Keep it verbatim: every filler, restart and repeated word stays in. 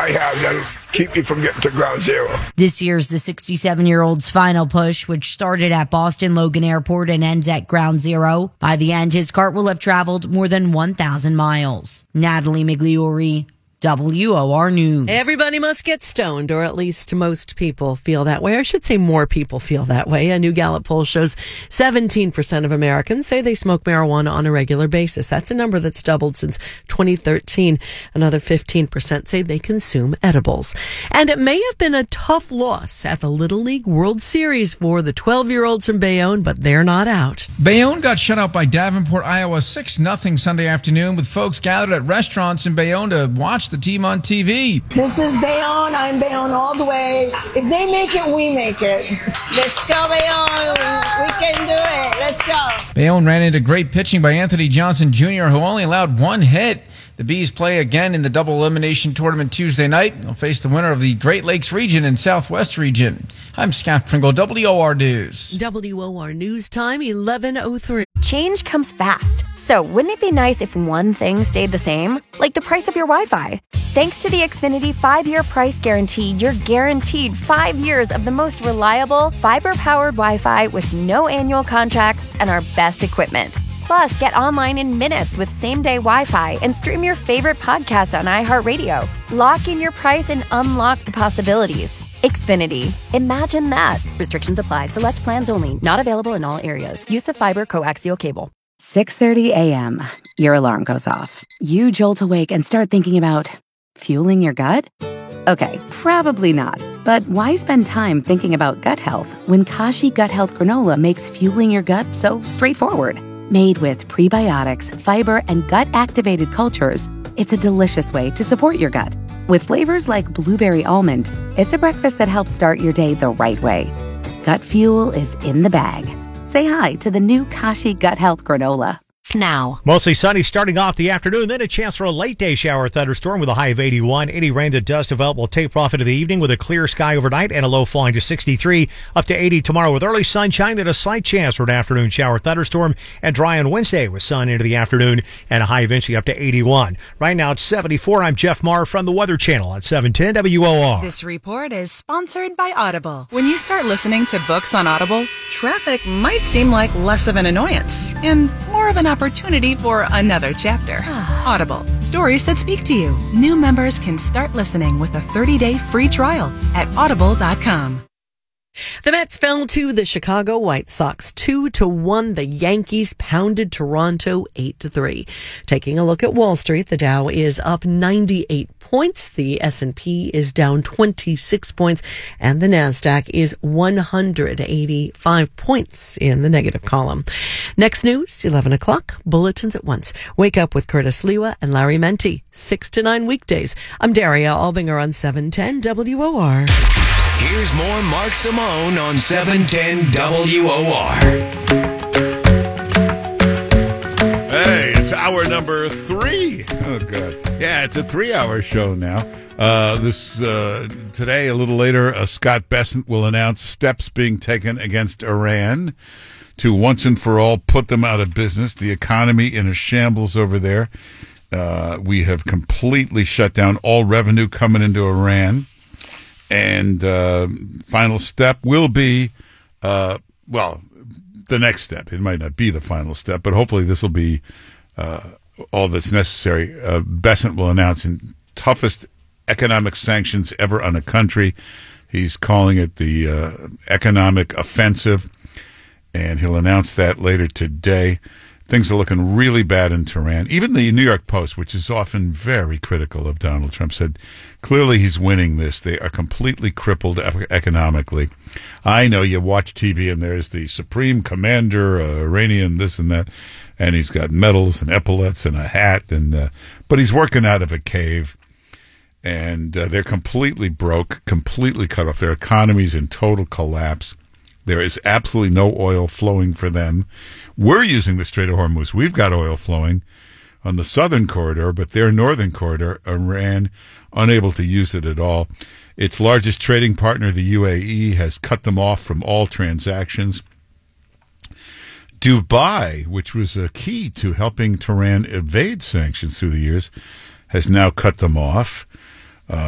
I have that'll keep me from getting to ground zero. This year's the sixty-seven-year-old's final push, which started at Boston Logan Airport and ends at ground zero. By the end, his cart will have traveled more than one thousand miles. Natalie Migliori, W O R News. Everybody must get stoned, or at least most people feel that way. I should say more people feel that way. A new Gallup poll shows seventeen percent of Americans say they smoke marijuana on a regular basis. That's a number that's doubled since twenty thirteen. Another fifteen percent say they consume edibles. And it may have been a tough loss at the Little League World Series for the twelve-year-olds from Bayonne, but they're not out. Bayonne got shut out by Davenport, Iowa, six nothing Sunday afternoon, with folks gathered at restaurants in Bayonne to watch the team on T V. This is Bayonne. I'm Bayonne all the way. If they make it, we make it. Let's go, Bayonne. We can do it. Let's go. Bayonne ran into great pitching by Anthony Johnson Junior, who only allowed one hit. The Bees play again in the double elimination tournament Tuesday night. They'll face the winner of the Great Lakes region and Southwest region. I'm Scott Pringle, W O R News. W O R News time, eleven oh three. Change comes fast. So wouldn't it be nice if one thing stayed the same? Like the price of your Wi-Fi. Thanks to the Xfinity five-year price guarantee, you're guaranteed five years of the most reliable, fiber-powered Wi-Fi with no annual contracts and our best equipment. Plus, get online in minutes with same-day Wi-Fi and stream your favorite podcast on iHeartRadio. Lock in your price and unlock the possibilities. Xfinity. Imagine that. Restrictions apply. Select plans only. Not available in all areas. Use of fiber coaxial cable. six thirty a.m. Your alarm goes off. You jolt awake and start thinking about fueling your gut? Okay, probably not. But why spend time thinking about gut health when Kashi Gut Health Granola makes fueling your gut so straightforward? Made with prebiotics, fiber, and gut-activated cultures, it's a delicious way to support your gut. With flavors like blueberry almond, it's a breakfast that helps start your day the right way. Gut fuel is in the bag. Say hi to the new Kashi Gut Health Granola. Now. Mostly sunny starting off the afternoon, then a chance for a late day shower thunderstorm with a high of eighty-one. Any rain that does develop will taper off into the evening with a clear sky overnight and a low falling to sixty-three, up to eighty tomorrow with early sunshine, then a slight chance for an afternoon shower thunderstorm, and dry on Wednesday with sun into the afternoon and a high eventually up to eighty-one. Right now it's seventy-four. I'm Jeff Marr from the Weather Channel at seven ten W O R. This report is sponsored by Audible. When you start listening to books on Audible, traffic might seem like less of an annoyance and more of an opportunity for another chapter. Audible. Stories that speak to you. New members can start listening with a thirty-day free trial at audible dot com. The Mets fell to the Chicago White Sox two to one. The Yankees pounded Toronto eight to three. Taking a look at Wall Street, the Dow is up ninety-eight points. The S and P is down twenty-six points, and the Nasdaq is one hundred eighty-five points in the negative column. Next news, eleven o'clock, bulletins at once. Wake up with Curtis Lewa and Larry Menti, six to nine weekdays. I'm Daria Albinger on seven ten W O R. Here's more Mark Simone on seven ten W O R. Hey, it's hour number three. Oh, God. Yeah, it's a three-hour show now. Uh, this uh, today, a little later, uh, Scott Bessent will announce steps being taken against Iran to once and for all put them out of business. The economy in a shambles over there. Uh, we have completely shut down all revenue coming into Iran. And uh, final step will be, uh, well, the next step. It might not be the final step, but hopefully this will be uh, all that's necessary. Uh, Bessent will announce in toughest economic sanctions ever on a country. He's calling it the uh, economic offensive, and he'll announce that later today. Things are looking really bad in Tehran. Even the New York Post, which is often very critical of Donald Trump, said clearly he's winning this. They are completely crippled economically. I know you watch T V and there's the supreme commander, uh, Iranian, this and that, and he's got medals and epaulets and a hat, and uh, but he's working out of a cave, and uh, they're completely broke, completely cut off. Their economy's in total collapse. There is absolutely no oil flowing for them. We're using the Strait of Hormuz. We've got oil flowing on the southern corridor, but their northern corridor, Iran, unable to use it at all. Its largest trading partner, the U A E, has cut them off from all transactions. Dubai, which was a key to helping Tehran evade sanctions through the years, has now cut them off.